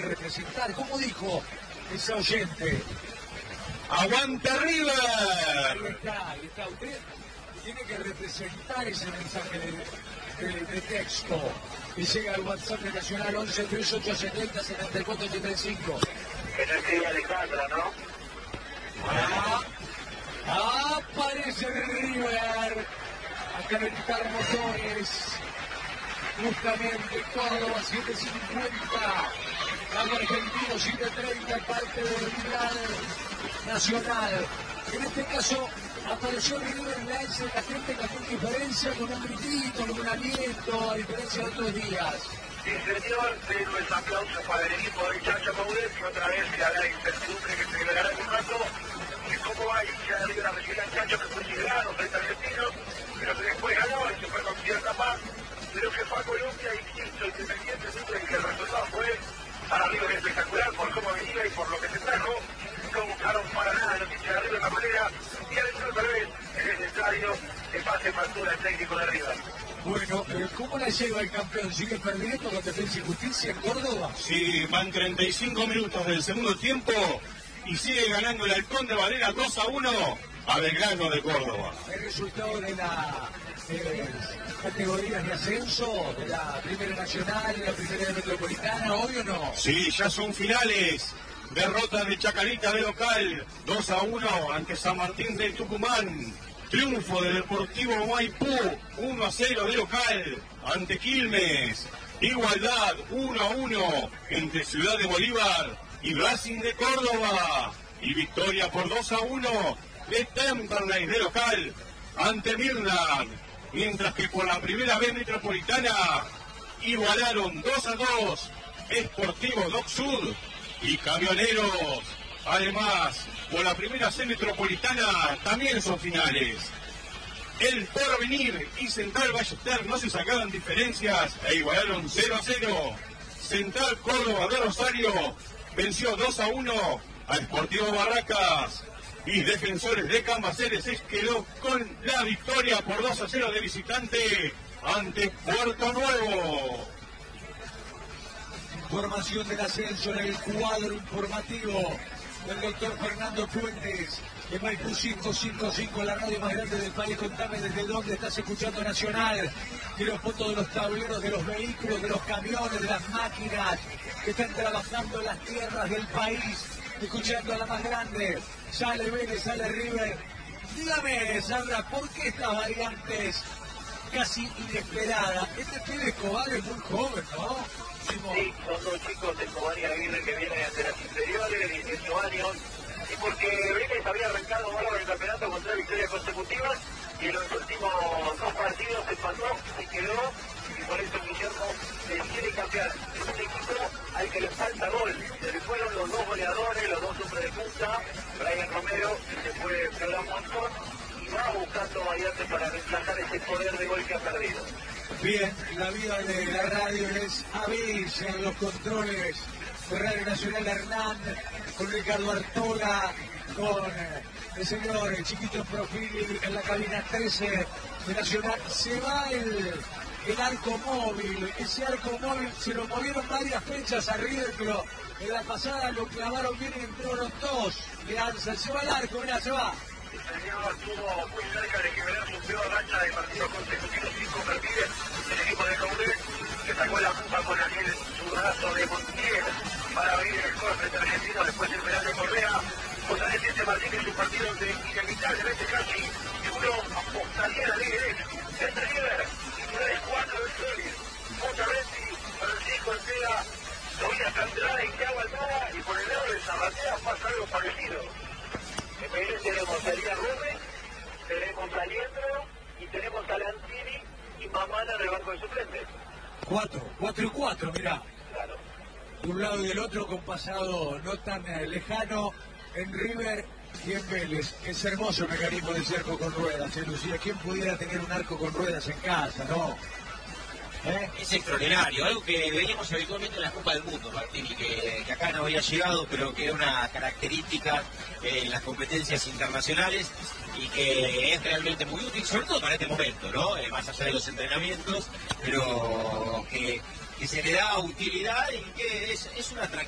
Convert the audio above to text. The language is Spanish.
que representar. ¿Cómo dijo ese oyente? ¡Aguanta River! Ahí está. Usted tiene que representar ese mensaje de texto que llega al WhatsApp de Nacional 11 3870 7485. Que no escribe Alejandra, ¿no? Aparece River a calentar motores. Justamente Córdoba 750, Lago Argentino 730, parte del Rival Nacional. En este caso apareció River Lance, la gente con diferencia, con un gritito, con un aliento, a diferencia de otros días. Sí, señor, pero el aplauso para el equipo de Chacho Coudet, que otra vez se hará incertidumbre que se generará en un rato. Y cómo va a hincha de River a recibir al Chacho, que fue liderado frente a Argentinos, pero que después ganó y se fue con cierta paz. Pero que fue a Colombia y quiso independientemente de que el resultado fue para River espectacular por cómo venía y por lo que se trajo. No buscaron para nada los hinchas de River de la manera y adentro otra vez en el estadio que pase factura el técnico de River. Bueno, ¿cómo la lleva el campeón? ¿Sigue perdiendo con Defensa y Justicia en Córdoba? Sí, van 35 minutos del segundo tiempo y sigue ganando el Halcón de Varela 2-1 a Belgrano de Córdoba. El resultado de la categorías de ascenso de la Primera Nacional y la Primera Metropolitana, ¿hoy o no? Sí, ya son finales. Derrota de Chacarita de local, 2-1 ante San Martín del Tucumán. Triunfo de Deportivo Maipú, 1-0 de local ante Quilmes. Igualdad 1-1 entre Ciudad de Bolívar y Racing de Córdoba. Y victoria por 2-1 de Temperley de local ante Mirna. Mientras que por la primera vez metropolitana igualaron 2-2 Sportivo Doc Sud y Camioneros. Además, por la primera C metropolitana también son finales. El Porvenir y Central Ballester no se sacaban diferencias e igualaron 0-0. Central Córdoba de Rosario venció 2-1 a Sportivo Barracas. Y Defensores de Cambaceres se quedó con la victoria por 2-0 de visitante ante Puerto Nuevo. Información del ascenso en el cuadro informativo del doctor Fernando Fuentes de Maipú 555, la radio más grande del país. Contame desde dónde estás escuchando Nacional. Quiero fotos de los tableros, de los vehículos, de los camiones, de las máquinas que están trabajando en las tierras del país, escuchando a la más grande. Sale Vélez, sale River. Dígame, Sandra, ¿por qué estas variantes casi inesperadas? Este pibe Escobar es muy joven, ¿no? Sí, son dos chicos de Escobar y Aguirre que vienen de las inferiores, 18 años. Y porque Vélez había arrancado bárbaro el campeonato con 3 victorias consecutivas y en los últimos 2 partidos se empató, se quedó y por eso Guillermo quiere cambiar. Es un equipo al que le falta gol. Se le fueron los 2 goleadores, los 2 hombres de punta, Brian Romero y se fue Flora Monzón y va buscando variantes para reemplazar ese poder de gol que ha perdido. Bien, la vida de la radio es avisa en los controles de Radio Nacional Hernán, con Ricardo Artola, con el señor Chiquito Profili en la cabina 13 de Nacional. Se va el arco móvil, ese arco móvil se lo movieron varias fechas a River, pero en la pasada lo clavaron bien y entró los 2 de Anza. Se va el arco, mirá, se va. El señor estuvo muy cerca de quebrar su peor racha de partidos consecutivos 5 perfiles del equipo de Coudet, que sacó la culpa con aquel zurdazo de Montiel para abrir el score frente a Argentino, después el penal de Correa. Fortalece Martín en su partido inevitablemente casi uno apostaría la ley entre River y River 4 de series. Montarretti, Francisco Ortega, Tobias Andrade y Thiago Almada, y por el lado de Zarratea pasa algo parecido. En Vélez tenemos a Elías Rubén, tenemos a Liendro y tenemos a Lantini y Mamana en el banco de suplentes. 4 y 4, mirá. Claro. De un lado y del otro con pasado no tan lejano en River y en Vélez. Es hermoso el mecanismo de cerco con ruedas, Lucía. ¿Quién pudiera tener un arco con ruedas en casa, no? Es extraordinario, algo que veíamos habitualmente en la Copa del Mundo, Martín, y que acá no había llegado, pero que es una característica en las competencias internacionales y que es realmente muy útil, sobre todo para este momento, ¿no? Más allá de los entrenamientos, pero que se le da utilidad y que es un atractivo.